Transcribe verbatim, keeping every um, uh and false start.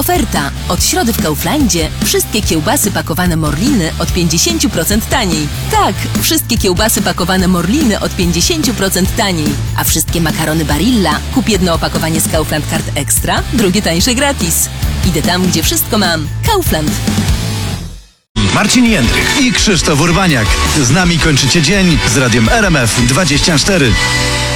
Oferta. Od środy w Kauflandzie wszystkie kiełbasy pakowane Morliny od pięćdziesiąt procent taniej. Tak, wszystkie kiełbasy pakowane Morliny od pięćdziesiąt procent taniej. A wszystkie makarony Barilla kup jedno opakowanie z Kaufland Card Extra, drugie tańsze gratis. Idę tam, gdzie wszystko mam. Kaufland. Marcin Jędrych i Krzysztof Urbaniak. Z nami kończycie dzień z radiem R M F dwadzieścia cztery.